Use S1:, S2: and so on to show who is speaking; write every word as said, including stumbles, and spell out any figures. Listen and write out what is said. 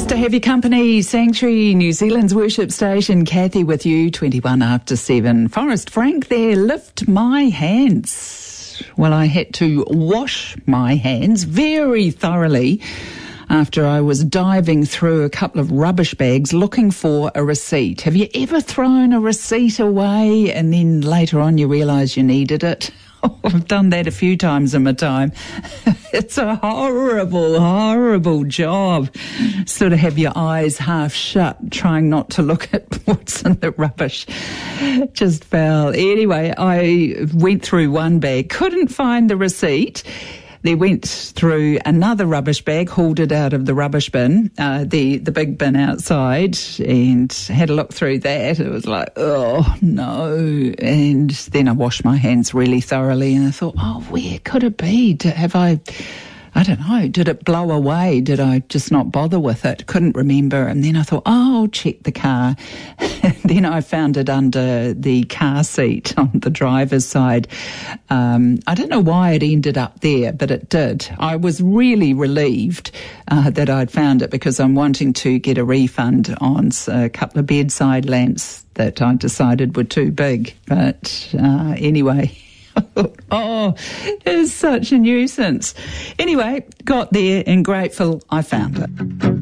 S1: Nice to have your company. Sanctuary, New Zealand's worship station. Kathy with you, twenty-one after seven. Forrest Frank there, lift my hands. Well, I had to wash my hands very thoroughly after I was diving through a couple of rubbish bags looking for a receipt. Have you ever thrown a receipt away and then later on you realise you needed it? Oh, I've done that a few times in my time. It's a horrible, horrible job. Sort of have your eyes half shut, trying not to look at what's in the rubbish. Just fell. Anyway, I went through one bag, couldn't find the receipt. They went through another rubbish bag, hauled it out of the rubbish bin, uh, the, the big bin outside, and had a look through that. It was like, oh, no. And then I washed my hands really thoroughly, and I thought, oh, where could it be? Have I... I don't know, did it blow away? Did I just not bother with it? Couldn't remember. And then I thought, oh, I'll check the car. Then I found it under the car seat on the driver's side. Um, I don't know why it ended up there, but it did. I was really relieved uh, that I'd found it because I'm wanting to get a refund on a couple of bedside lamps that I decided were too big. But uh, anyway... oh, it's such a nuisance. Anyway, got there and grateful I found it.